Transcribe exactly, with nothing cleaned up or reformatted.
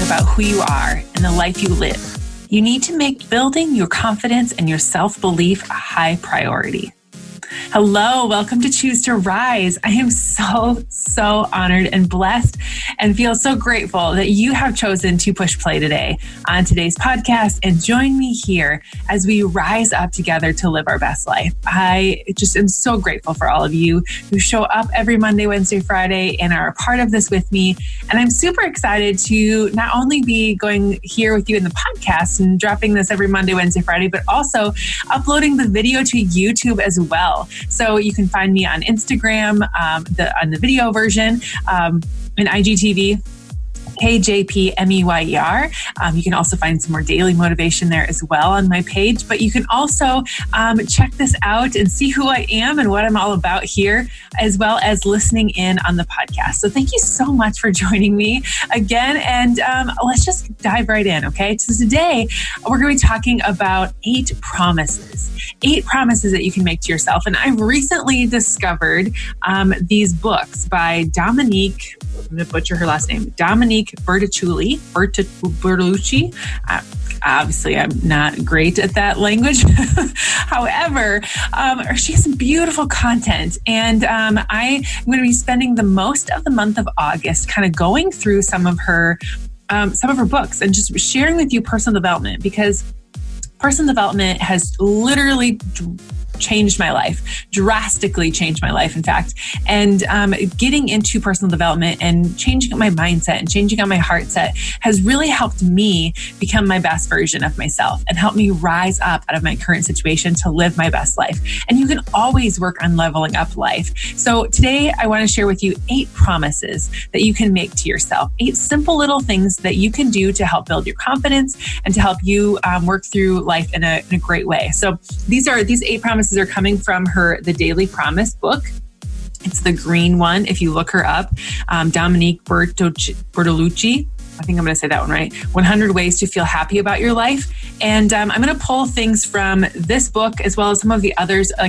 about who you are and the life you live, you need to make building your confidence and your self-belief a high priority. Hello, welcome to Choose to Rise. I am so, so honored and blessed and feel so grateful that you have chosen to push play today on today's podcast and join me here as we rise up together to live our best life. I just am so grateful for all of you who show up every Monday, Wednesday, Friday and are a part of this with me. And I'm super excited to not only be going here with you in the podcast and dropping this every Monday, Wednesday, Friday, but also uploading the video to YouTube as well. So you can find me on Instagram, um, the, on the video version, um, in I G T V. K J P M E Y E R. Um, you can also find some more daily motivation there as well on my page, but you can also um, check this out and see who I am and what I'm all about here, as well as listening in on the podcast. So thank you so much for joining me again, and um, let's just dive right in, okay? So today, we're going to be talking about eight promises. Eight promises that you can make to yourself. And I've recently discovered um, these books by Dominique, I'm going to butcher her last name, Dominique Bertucci. Bertucci. Uh, obviously, I'm not great at that language. However, um, she has some beautiful content. And um, I am going to be spending the most of the month of August kind of going through some of her, um, some of her books and just sharing with you personal development, because personal development has literally changed my life, drastically changed my life, in fact. And um, getting into personal development and changing up my mindset and changing up my heart set has really helped me become my best version of myself and help me rise up out of my current situation to live my best life. And you can always work on leveling up life. So today I want to share with you eight promises that you can make to yourself, eight simple little things that you can do to help build your confidence and to help you um, work through life in a, in a great way. So these are these eight promises are coming from her The Daily Promise book. It's the green one. If you look her up, um, Dominique Bertucci, Bertolucci. I think I'm going to say that one right. one hundred Ways to Feel Happy About Your Life. And um, I'm going to pull things from this book as well as some of the others. Like